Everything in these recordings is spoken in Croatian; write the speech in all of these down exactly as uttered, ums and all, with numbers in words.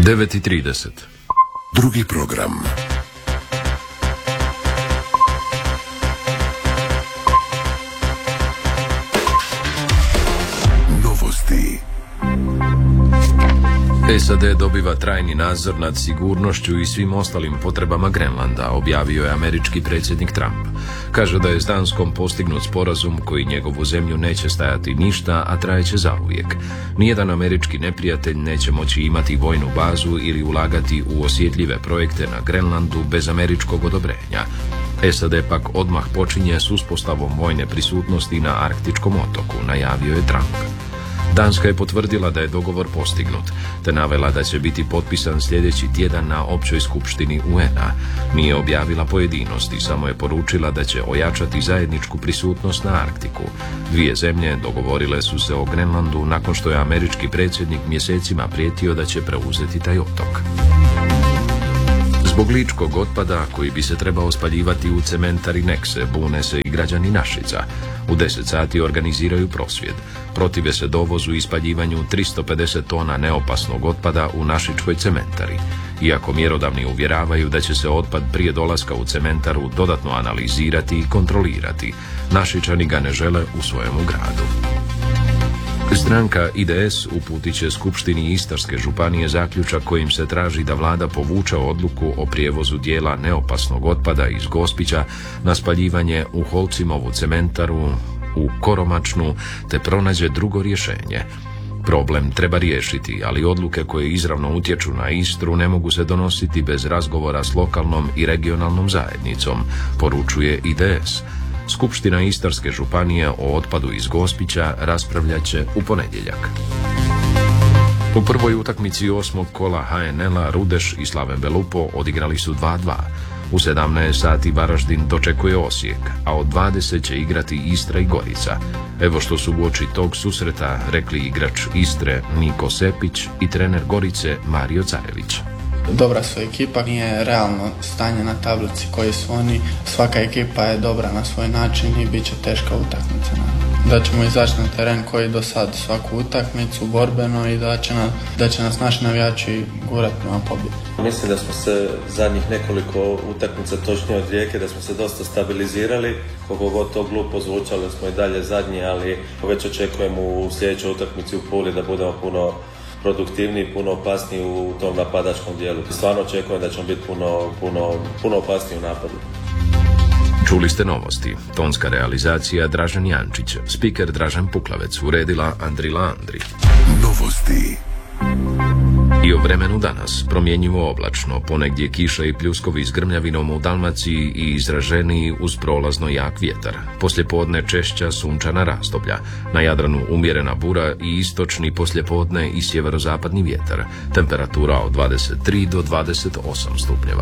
devet i trideset. Drugi program. Novosti. S A D dobiva trajni nadzor nad sigurnošću i svim ostalim potrebama Grenlanda, objavio je američki predsjednik Trump. Kaže da je s Danskom postignut sporazum koji njegovu zemlju neće stajati ništa, a trajeće zauvijek. Nijedan američki neprijatelj neće moći imati vojnu bazu ili ulagati u osjetljive projekte na Grenlandu bez američkog odobrenja. S A D pak odmah počinje s uspostavom vojne prisutnosti na arktičkom otoku, najavio je Trump. Danska je potvrdila da je dogovor postignut, te navela da će biti potpisan sljedeći tjedan na općoj skupštini U N A. Nije objavila pojedinosti, samo je poručila da će ojačati zajedničku prisutnost na Arktiku. Dvije zemlje dogovorile su se o Grenlandu nakon što je američki predsjednik mjesecima prijetio da će preuzeti taj otok. Zbog ličkog otpada koji bi se trebao spaljivati u cementari Nekse, bune se i građani Našica. U deset sati organiziraju prosvjed. Protive se dovozu i spaljivanju tristo pedeset tona neopasnog otpada u našičkoj cementari. Iako mjerodavni uvjeravaju da će se otpad prije dolaska u cementaru dodatno analizirati i kontrolirati, Našičani ga ne žele u svojemu gradu. Stranka I D S uputit će Skupštini Istarske županije zaključak kojim se traži da vlada povuče odluku o prijevozu dijela neopasnog otpada iz Gospića na spaljivanje u Holcimovu cementaru u Koromačnu te pronađe drugo rješenje. Problem treba riješiti, ali odluke koje izravno utječu na Istru ne mogu se donositi bez razgovora s lokalnom i regionalnom zajednicom, poručuje I D S. Skupština Istarske županije o otpadu iz Gospića raspravljat će u ponedjeljak. U prvoj utakmici osmog kola H N L-a Rudeš i Slaven Belupo odigrali su dva dva. U sedamnaest sati Varaždin dočekuje Osijek, a od dvadeset će igrati Istra i Gorica. Evo što su uoči tog susreta rekli igrač Istre Niko Sepić i trener Gorice Mario Carević. Dobra su ekipa, nije realno stanje na tablici koji su oni. Svaka ekipa je dobra na svoj način i bit će teška utakmica. Da ćemo izaći na teren koji do sad svaku utakmicu borbeno i da će, na, da će nas naši navijači gurati prema pobjedi. Mislim da smo se zadnjih nekoliko utakmica, točnije od Rijeke, da smo se dosta stabilizirali. Koliko god to glupo zvučalo, smo i dalje zadnji, ali već očekujemo u sljedećoj utakmici u Puli da budemo puno produktivniji, puno opasniji u tom napadačkom dijelu. Stvarno očekujem da ćemo biti puno, puno, puno opasniji u napadu. Čuli ste novosti. Tonska realizacija Dražen Jančić, spiker Dražen Puklavec, uredila Andrila Andri. Novosti. I o vremenu danas, promjenjivo oblačno, ponegdje kiša i pljuskovi s grmljavinom u Dalmaciji i izraženiji uz prolazno jak vjetar. Poslijepodne češća sunčana razdoblja. Na Jadranu umjerena bura i istočni poslijepodne i sjeverozapadni vjetar. Temperatura od dvadeset tri do dvadeset osam stupnjeva.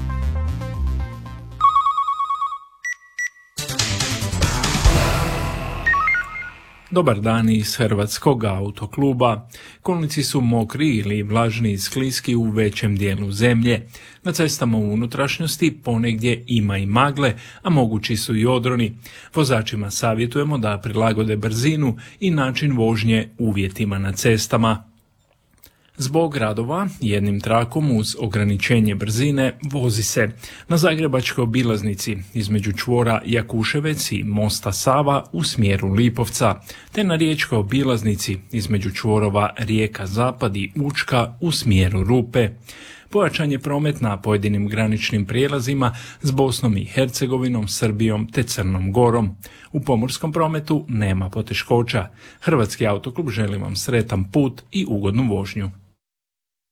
Dobar dan iz Hrvatskog autokluba. Kolnici su mokri ili vlažni i skliski u većem dijelu zemlje. Na cestama u unutrašnjosti ponegdje ima i magle, a mogući su i odroni. Vozačima savjetujemo da prilagode brzinu i način vožnje uvjetima na cestama. Zbog radova jednim trakom uz ograničenje brzine vozi se na zagrebačkoj obilaznici između čvora Jakuševec i mosta Sava u smjeru Lipovca, te na riječkoj obilaznici između čvorova Rijeka Zapad i Učka u smjeru Rupe. Pojačan je promet na pojedinim graničnim prijelazima s Bosnom i Hercegovinom, Srbijom te Crnom Gorom. U pomorskom prometu nema poteškoća. Hrvatski autoklub želi vam sretan put i ugodnu vožnju.